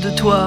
de toi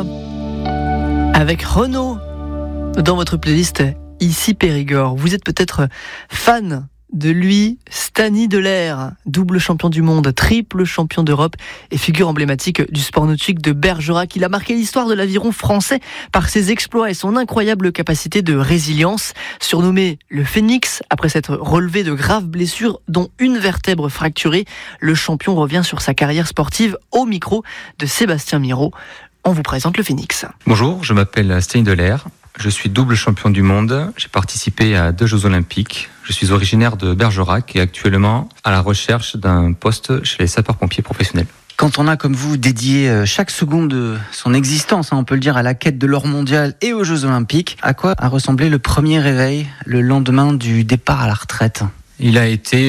avec Renaud dans votre playlist Ici Périgord. Vous êtes peut-être fan de lui, Stani Delair, double champion du monde, triple champion d'Europe et figure emblématique du sport nautique de Bergerac. Il a marqué l'histoire de l'aviron français par ses exploits et son incroyable capacité de résilience. Surnommé le Phénix, après s'être relevé de graves blessures dont une vertèbre fracturée, le champion revient sur sa carrière sportive au micro de Sébastien Miraut. On vous présente le Phénix. Bonjour, je m'appelle Stani Delair. Je suis double champion du monde. J'ai participé à 2 Jeux Olympiques. Je suis originaire de Bergerac et actuellement à la recherche d'un poste chez les sapeurs-pompiers professionnels. Quand on a, comme vous, dédié chaque seconde de son existence, on peut le dire, à la quête de l'or mondial et aux Jeux Olympiques, à quoi a ressemblé le premier réveil le lendemain du départ à la retraite ? Il a été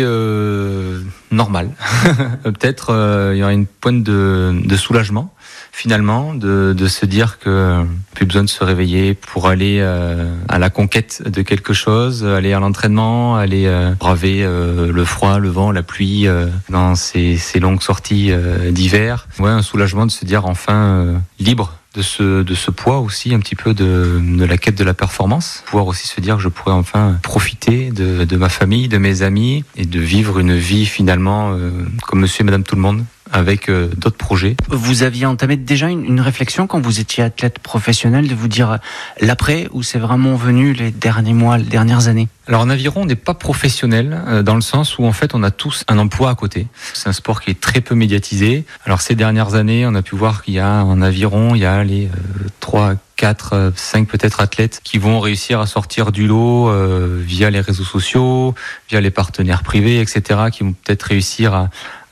normal. Peut-être il y aura une pointe de soulagement. Finalement, de se dire que plus besoin de se réveiller pour aller à la conquête de quelque chose, aller à l'entraînement, aller braver le froid, le vent, la pluie dans ces longues sorties d'hiver. Ouais, un soulagement de se dire enfin libre de ce poids aussi, un petit peu de la quête de la performance. Pouvoir aussi se dire que je pourrais enfin profiter de ma famille, de mes amis et de vivre une vie finalement comme monsieur et madame tout le monde, avec d'autres projets. Vous aviez entamé déjà une réflexion quand vous étiez athlète professionnel de vous dire l'après, ou c'est vraiment venu les derniers mois, les dernières années ? Alors en aviron, on n'est pas professionnel dans le sens où en fait on a tous un emploi à côté. C'est un sport qui est très peu médiatisé. Alors ces dernières années, on a pu voir qu'il y a en aviron, il y a les 3, 4, 5 peut-être athlètes qui vont réussir à sortir du lot via les réseaux sociaux, via les partenaires privés, etc., qui vont peut-être réussir à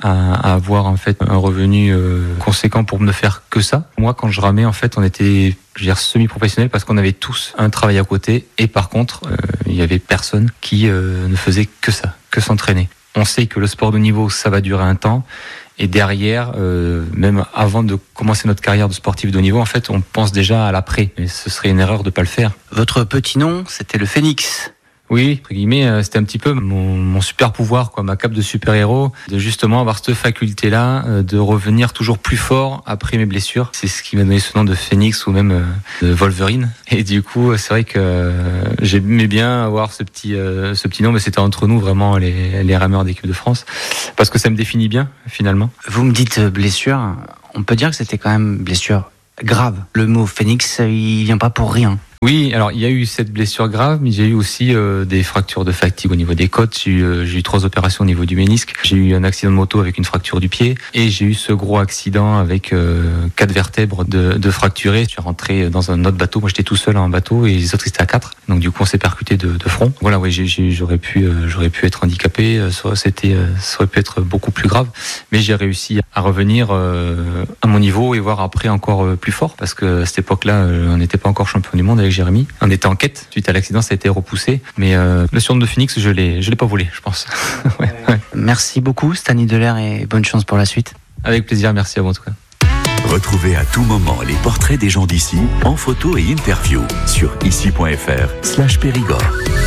avoir en fait un revenu conséquent pour ne faire que ça. Moi, quand je ramais, en fait, on était, semi-professionnel parce qu'on avait tous un travail à côté et par contre, il y avait personne qui ne faisait que ça, que s'entraîner. On sait que le sport de haut niveau, ça va durer un temps. Et derrière, même avant de commencer notre carrière de sportif de haut niveau, en fait, on pense déjà à l'après. Mais ce serait une erreur de pas le faire. Votre petit nom, c'était le Phénix. Oui, entre guillemets, c'était un petit peu mon super pouvoir, quoi, ma cape de super-héros, de justement avoir cette faculté-là de revenir toujours plus fort après mes blessures. C'est ce qui m'a donné ce nom de Phénix ou même de Wolverine. Et du coup, c'est vrai que j'aimais bien avoir ce petit nom, mais c'était entre nous vraiment les rameurs d'équipe de France, parce que ça me définit bien finalement. Vous me dites blessure, on peut dire que c'était quand même blessure grave. Le mot Phénix, il vient pas pour rien. Oui, alors il y a eu cette blessure grave, mais j'ai eu aussi des fractures de fatigue au niveau des côtes. J'ai eu 3 opérations au niveau du ménisque. J'ai eu un accident de moto avec une fracture du pied et j'ai eu ce gros accident avec 4 vertèbres de fracturées. Je suis rentré dans un autre bateau. Moi, j'étais tout seul en bateau et les autres étaient à 4. Donc du coup, on s'est percuté de front. Voilà, oui, j'aurais pu être handicapé. Ça aurait pu être beaucoup plus grave, mais j'ai réussi à revenir à mon niveau et voir après encore plus fort parce que à cette époque-là, on n'était pas encore champion du monde avec Jérémy. On était en quête. Suite à l'accident, ça a été repoussé. Mais le surnom de Phénix, je l'ai pas volé, je pense. Ouais. Merci beaucoup, Stani Delair, et bonne chance pour la suite. Avec plaisir, merci à vous en tout cas. Retrouvez à tout moment les portraits des gens d'ici en photo et interview sur ici.fr/Périgord.